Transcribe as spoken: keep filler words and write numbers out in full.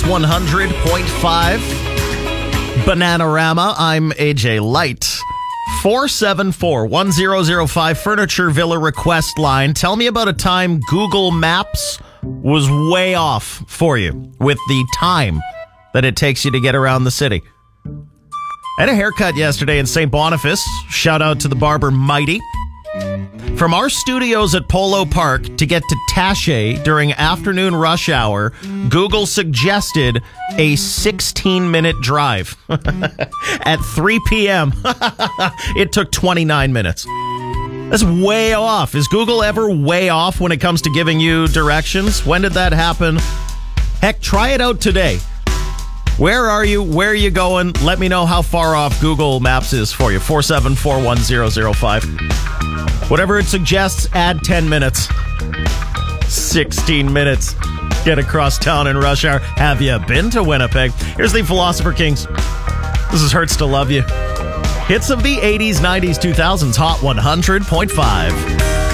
one hundred point five. Bananarama. I'm A J Light. four seven four, one zero zero five Furniture Villa request line. Tell me about a time Google Maps was way off for you with the time that it takes you to get around the city. I had a haircut yesterday in Saint Boniface. Shout out to the barber Mighty. From our studios at Polo Park to get to Taché during afternoon rush hour, Google suggested a sixteen-minute drive. At three p.m., it took twenty-nine minutes. That's way off. Is Google ever way off when it comes to giving you directions? When did that happen? Heck, try it out today. Where are you? Where are you going? Let me know how far off Google Maps is for you. four seven four, one zero zero five. Whatever it suggests, add ten minutes. sixteen minutes. Get across town in rush hour. Have you been to Winnipeg? Here's the Philosopher Kings. This is Hurts to Love You. Hits of the eighties, nineties, two thousands. Hot one hundred point five.